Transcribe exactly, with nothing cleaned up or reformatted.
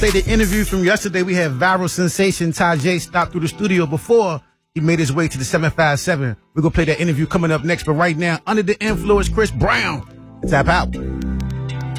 Play the interview from yesterday. We had viral sensation Tajay stop through the studio before he made his way to the seven five seven. We're going to play that interview coming up next. But right now, Under the Influence, Chris Brown. Tap out.